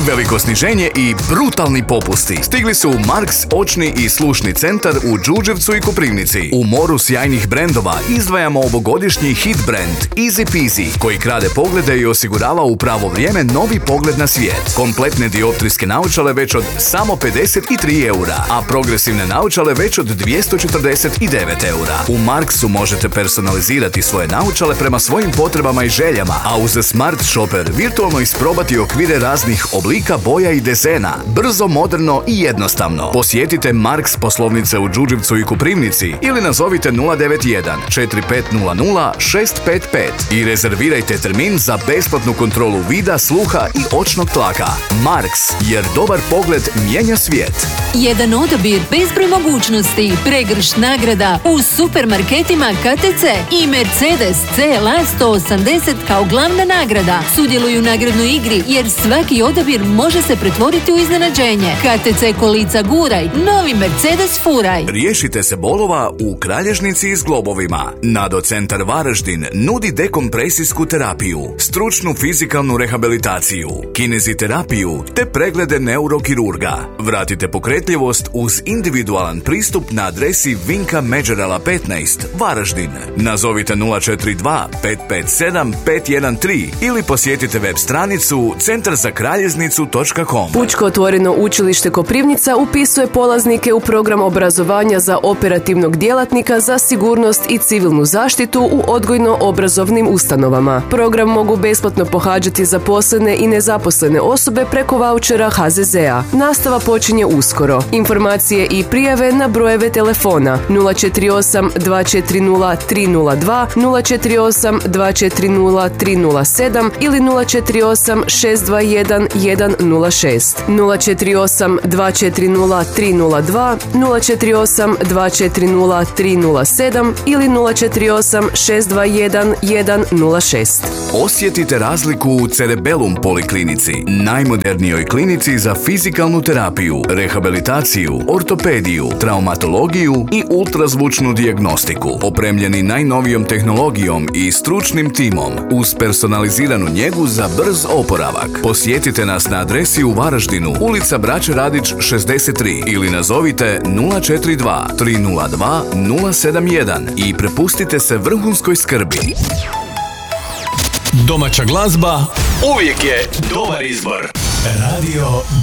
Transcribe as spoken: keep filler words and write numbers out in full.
Veliko sniženje i brutalni popusti stigli su u Marks očni i slušni centar u Đurđevcu i Koprivnici. U moru sjajnih brendova izdvajamo ovogodišnji hit brand Easy Peasy, koji krade poglede i osigurava u pravo vrijeme novi pogled na svijet. Kompletne dioptrijske naočale već od samo pedeset tri eura, a progresivne naočale već od dvjesto četrdeset devet eura. U Marksu možete personalizirati svoje naočale prema svojim potrebama i željama, a uz Smart Shopper virtualno isprobati okvire raznih oblika, boja i dezena. Brzo, moderno i jednostavno. Posjetite Marks poslovnice u Đurđevcu i Koprivnici ili nazovite nula devet jedan četiri pet nula nula šest pet pet i rezervirajte termin za besplatnu kontrolu vida, sluha i očnog tlaka. Marks, jer dobar pogled mijenja svijet. Jedan odabir, bezbroj mogućnosti, pregršt nagrada u supermarketima K T C i Mercedes C L A sto osamdeset kao glavna nagrada. Sudjeluju u nagradnoj igri jer svaki odabir može se pretvoriti u iznenađenje. K T C kolica guraj, novi Mercedes furaj. Riješite se bolova u kralježnici i zglobovima. Nado Centar Varaždin nudi dekompresijsku terapiju, stručnu fizikalnu rehabilitaciju, kineziterapiju te preglede neurokirurga. Vratite pokretljivost uz individualan pristup na adresi Vinka Međerala petnaest, Varaždin. Nazovite nula četiri dva pet pet sedam pet jedan tri ili posjetite web stranicu centar za kraljeznicu točka com. Pučko otvoreno učilište Koprivnica upisuje polaznike u program obrazovanja za operativnog djelatnika za sigurnost i civilnu zaštitu u odgojno-obrazovnim ustanovama. Program mogu besplatno pohađati zaposlene i nezaposlene osobe preko vaučera H Z Z A. Nastava počinje uskoro. Informacije i prijave na brojeve telefona nula četiri osam dva četiri nula tri nula dva, nula četiri osam dva četiri nula tri nula sedam ili nula četiri osam šest dva jedan jedan nula šest, nula četiri osam dva četiri nula tri nula dva, nula četiri osam dva četiri nula tri nula sedam ili nula četiri osam šest dva jedan jedan nula šest. Osjetite razliku u Cerebellum poliklinici, najmodernijoj klinici za fizikalnu terapiju, rehabilitaciju, ortopediju, traumatologiju i ultrazvučnu dijagnostiku. Opremljeni najnovijom tehnologijom i stručnim timom uz personaliziranu njegu za brz oporavak. Posjetite nas na adresi u Varaždinu, ulica Braće Radić šezdeset tri ili nazovite nula četiri dva tri nula dva nula sedam jedan i prepustite se vrhunskoj skrbi. Domaća glazba uvijek je dobar izbor. Radio